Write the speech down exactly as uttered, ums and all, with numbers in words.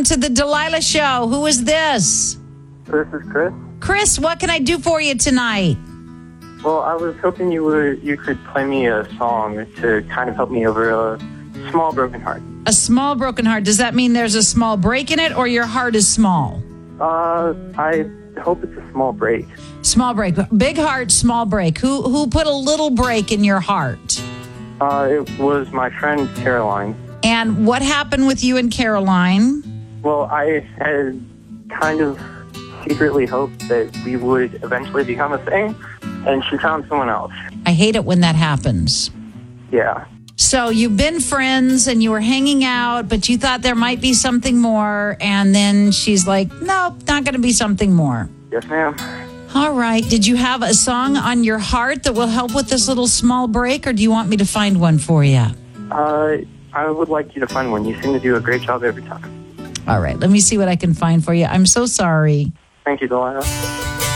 welcome to the Delilah Show. Who is this? This is Chris. Chris, what can I do for you tonight? Well, I was hoping you would you could play me a song to kind of help me over a small broken heart. A small broken heart. Does that mean there's a small break in it or your heart is small? Uh, I hope it's a small break. Small break. Big heart, small break. Who who put a little break in your heart? Uh, it was my friend Caroline. And what happened with you and Caroline? Well, I had kind of secretly hoped that we would eventually become a thing, and she found someone else. I hate it when that happens. Yeah. So you've been friends and you were hanging out, but you thought there might be something more, and then she's like, nope, not going to be something more. Yes, ma'am. All right. Did you have a song on your heart that will help with this little small break, or do you want me to find one for you? Uh, I would like you to find one. You seem to do a great job every time. All right. Let me see what I can find for you. I'm so sorry. Thank you, Delilah.